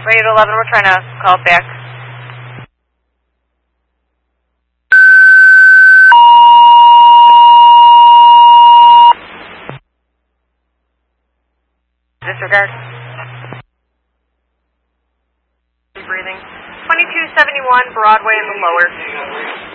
Radio 11, we're trying to call back. Disregard. Breathing. 2271 Broadway in the lower.